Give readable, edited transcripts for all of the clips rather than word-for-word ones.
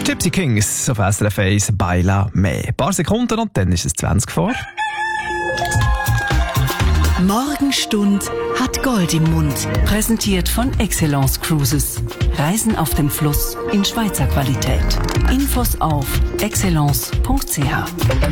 Gypsy Kings auf SRF 1, Baila Me. Ein paar Sekunden und dann ist es 20 vor. Morgenstund hat Gold im Mund. Präsentiert von Excellence Cruises. Reisen auf dem Fluss in Schweizer Qualität. Infos auf excellence.ch.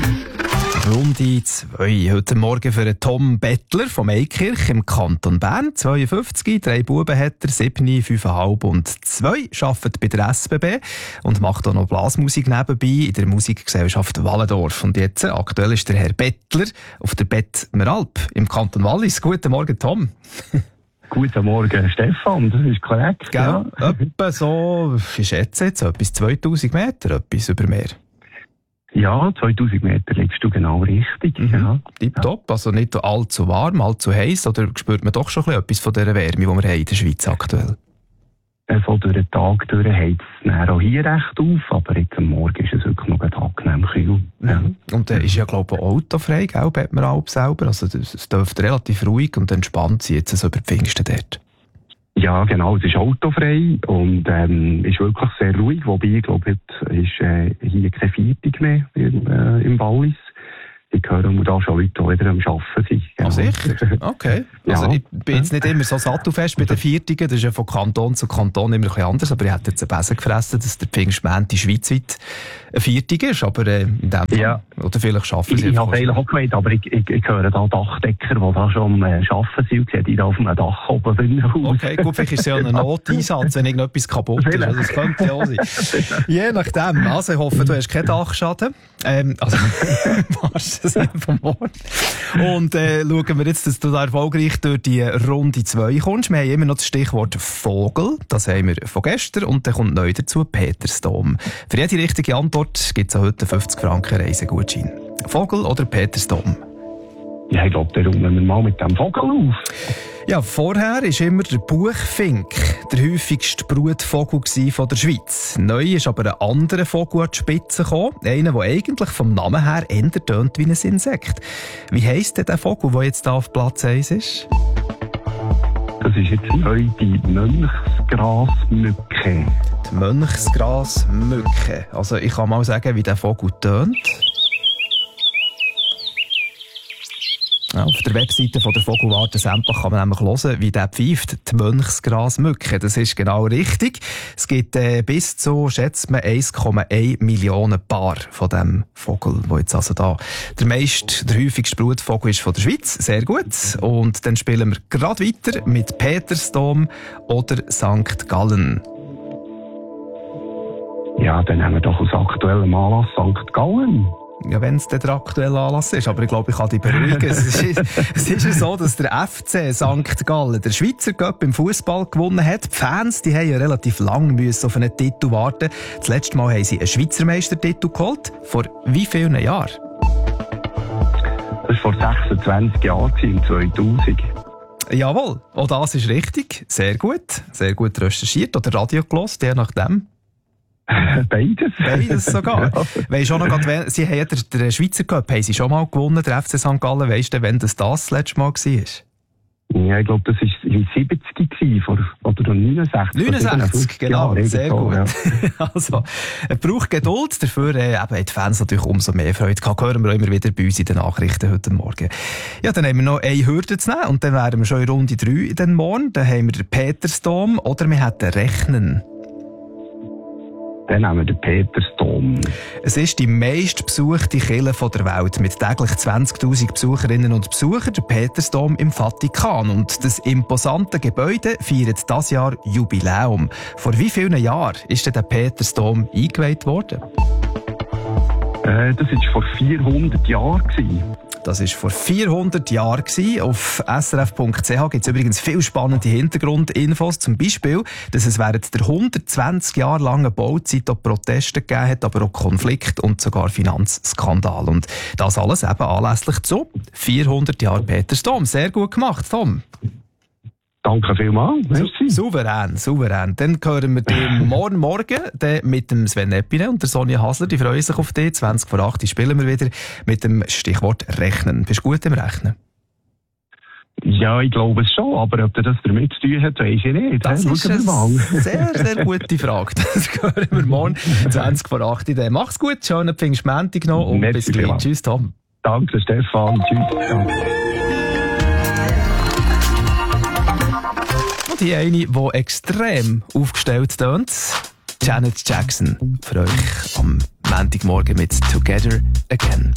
Runde 2. Heute Morgen für einen Tom Bettler vom Eikirch im Kanton Bern. 52, 3 Buben hat er, 7, 5,5 und 2. Arbeitet bei der SBB und macht auch noch Blasmusik nebenbei in der Musikgesellschaft Wallendorf. Und jetzt, aktuell ist der Herr Bettler auf der Bettmeralp im Kanton Wallis. Guten Morgen, Tom. Guten Morgen, Stefan, das ist korrekt. Gell? Ja. Etwa so, ich schätze jetzt, etwas 2000 Meter, etwas über Meer. Ja, 2000 Meter liegst du genau richtig. Ja. Tipptopp, also nicht allzu warm, allzu heiß, oder spürt man doch schon etwas von dieser Wärme, die wir haben in der Schweiz aktuell? Von durch den Tag durch heizt es auch hier recht auf, aber jetzt am Morgen ist es wirklich noch angenehm kühl. Ja. Und ist ja, glaube ich, auch autofrei, gell, Bettmeralp selber, also es dürfte relativ ruhig und entspannt sein, jetzt so über die Pfingsten dort. Ja, genau, es ist autofrei und ist wirklich sehr ruhig, wobei ich glaube, jetzt ist hier keine Viertung mehr im Wallis. Ich höre mir da schon Leute, die wieder am Arbeiten sind. Genau. Sicher? Okay. Ja. Also ich bin jetzt nicht immer so sattelfest bei den Viertigen, das ist ja von Kanton zu Kanton immer ein bisschen anders, aber ich hätte jetzt ein Besen gefressen, dass der Pfingstmontag schweizweit ein Viertig ist, aber in dem Fall, ja. Oder vielleicht schaffen sie Ich habe eigentlich auch gemeint, aber ich höre da Dachdecker, die da schon arbeiten sind, und die da auf einem Dach oben sind. Okay, gut, vielleicht ist es ja ein Noteinsatz, wenn irgendetwas kaputt ist, also das könnte ja auch sein. Je nachdem, also ich hoffe, du hast keinen Dachschaden, also vom Ort. Und schauen wir jetzt, dass du da erfolgreich durch die Runde 2 kommst. Wir haben immer noch das Stichwort Vogel, das haben wir von gestern, und dann kommt neu dazu Petersdom. Für jede richtige Antwort gibt es heute 50 Franken Reisegutschein. Vogel oder Petersdom? Ja, ich glaube, dann räumen wir mal mit dem Vogel auf. Ja, vorher war immer der Buchfink der häufigste Brutvogel von der Schweiz. Neu ist aber ein anderer Vogel an die Spitze gekommen. Einer, der eigentlich vom Namen her eher tönt wie ein Insekt. Wie heisst denn der Vogel, der jetzt hier auf Platz 1 ist? Das ist jetzt neu die Mönchsgrasmücke. Die Mönchsgrasmücke. Also ich kann mal sagen, wie der Vogel tönt. Auf der Webseite von der Vogelwarte Sempach kann man nämlich hören, wie der pfeift, die Mönchsgrasmücke. Das ist genau richtig. Es gibt bis zu, schätzt man, 1,1 Millionen Paar von dem Vogel, der jetzt also da der häufigste Brutvogel ist von der Schweiz. Sehr gut. Und dann spielen wir gerade weiter mit Petersdom oder St. Gallen. Ja, dann haben wir doch aus aktuellem Anlass St. Gallen. Ja, wenn es der aktuelle Anlass ist. Aber ich glaube, ich kann dich beruhigen. Es ist ja so, dass der FC St. Gallen der Schweizer Cup im Fußball gewonnen hat. Die Fans, die haben ja relativ lang auf einen Titel warten. Das letzte Mal haben sie einen Schweizer Meistertitel geholt. Vor wie vielen Jahren? Das war vor 26 Jahren, im 2000. Jawohl, auch das ist richtig. Sehr gut recherchiert oder Radio gehört, je nachdem. Beides sogar. Ja. Weißt du auch noch, sie haben den Schweizer Cup haben sie schon mal gewonnen, der FC St. Gallen. Weißt du, wann das letzte Mal war? Ja, ich glaube, das war im 70 oder 69. 69, genau. Jahre, sehr gut. Ja. Also, es braucht Geduld. Dafür haben die Fans natürlich umso mehr Freude gehabt. Hören wir auch immer wieder bei uns in den Nachrichten heute Morgen. Ja, dann haben wir noch eine Hürde zu nehmen und dann wären wir schon in Runde 3 den Morgen. Dann haben wir den Petersdom oder wir hätten Rechnen. Dann nehmen wir den Petersdom. Es ist die meistbesuchte Kirche der Welt mit täglich 20'000 Besucherinnen und Besuchern, der Petersdom im Vatikan. Und das imposante Gebäude feiert dieses Jahr Jubiläum. Vor wie vielen Jahren ist denn der Petersdom eingeweiht worden? Das war vor 400 Jahren. Das war vor 400 Jahren. Auf srf.ch gibt es übrigens viel spannende Hintergrundinfos. Zum Beispiel, dass es während der 120 Jahre langen Bauzeit auch Proteste gegeben hat, aber auch Konflikte und sogar Finanzskandal. Und das alles eben anlässlich zu 400 Jahren Petersdom. Sehr gut gemacht, Tom. Danke vielmals. Souverän. Dann hören wir den morgen mit dem Sven Epine und der Sonja Hasler. Die freuen sich auf dich. 20 vor 8 spielen wir wieder mit dem Stichwort Rechnen. Bist du gut im Rechnen? Ja, ich glaube es schon, aber ob das damit zu tun hat, weiss ich nicht. Das ist eine sehr, sehr gute Frage. Das hören wir morgen 20 vor 8 Uhr. Mach's gut, schönen Pfingstmontag noch und bis gleich. Tschüss, Tom. Danke, Stefan. Tschüss. Ja. Und die eine, die extrem aufgestellt tönt, Janet Jackson, für euch am Montagmorgen mit Together Again.